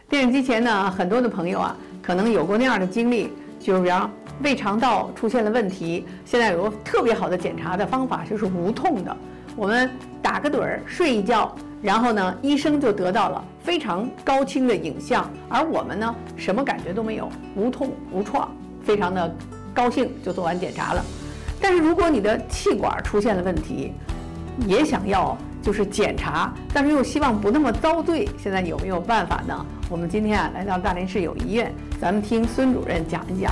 电视机前呢，很多的朋友啊，可能有过那样的经历，就是比方胃肠道出现了问题，现在有个特别好的检查的方法，就是无痛的。我们打个盹儿，睡一觉，然后呢，医生就得到了非常高清的影像，而我们呢，什么感觉都没有，无痛无创，非常的高兴就做完检查了。但是如果你的气管出现了问题，也想要就是检查，但是又希望不那么遭罪，现在有没有办法呢？我们今天啊来到大连市友谊医院，咱们听孙主任讲一讲。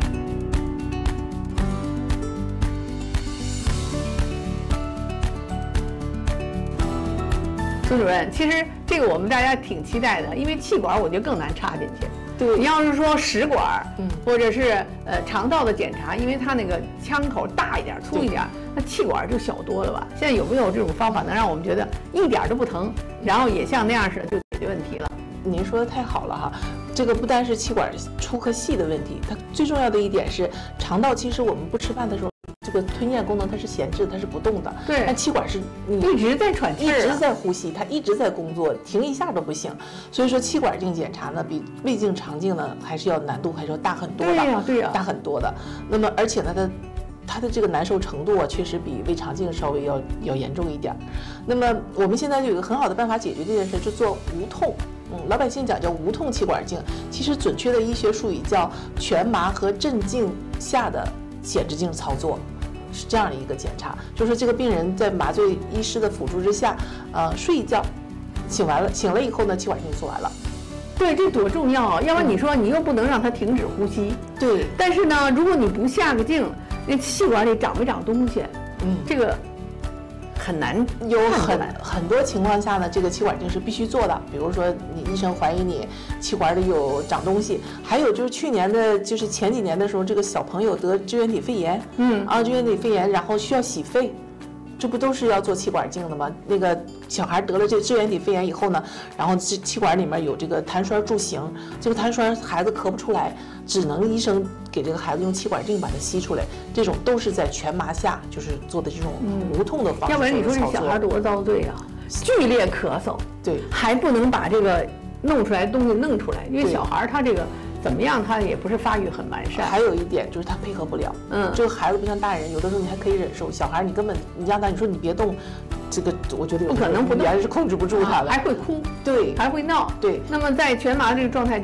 孙主任，其实这个我们大家挺期待的，因为气管我觉得更难插进去。 对， 你要是说食管，或者是肠道的检查，因为它那个腔口大一点、粗一点，那气管就小多了吧？现在有没有这种方法能让我们觉得一点都不疼，然后也像那样似的就解决问题了？ 您说的太好了哈，这个不单是气管粗和细的问题，它最重要的一点是肠道，其实我们不吃饭的时候，这个吞咽功能它是闲置的，它是不动的。 对， 但气管是你一直在喘气， 一直在呼吸，它一直在工作，停一下都不行。所以说气管镜检查呢，比胃镜、肠镜呢还是要难度还是要大很多的。 对呀，对呀， 大很多的。那么而且呢，它的这个难受程度啊，确实比胃肠镜稍微要严重一点。那么我们现在就有一个很好的办法解决这件事，就做无痛。老百姓讲叫无痛气管镜，其实准确的医学术语叫全麻和镇静下的显微镜操作，是这样的一个检查。就是这个病人在麻醉医师的辅助之下，睡一觉，醒了以后呢，气管镜做完了。 对，这多重要啊！要不然你说你又不能让他停止呼吸， 对。 但是呢，如果你不下个镜，那气管里长没长东西，这个很难。 有很多情况下呢，这个气管镜是必须做的。比如说，你医生怀疑你气管里有长东西，还有就是就是前几年的时候，这个小朋友得支原体肺炎，支原体肺炎，然后需要洗肺。这不都是要做气管镜的吗？那个小孩得了这支原体肺炎以后呢，然后气管里面有这个痰栓助行，这个痰栓孩子咳不出来，只能医生给这个孩子用气管镜把它吸出来。这种都是在全麻下就是做的这种无痛的方式。 要不然你说这小孩多遭罪啊！剧烈咳嗽， 对， 还不能把这个弄出来的东西弄出来，因为小孩他这个。怎么样？他也不是发育很完善。 还有一点就是他配合不了。这个孩子不像大人，有的时候你还可以忍受，小孩你根本你让他你说你别动，这个我觉得不可能不动， 原来是控制不住他的， 还会哭， 对， 还会闹， 对。 那么在全麻这个状态。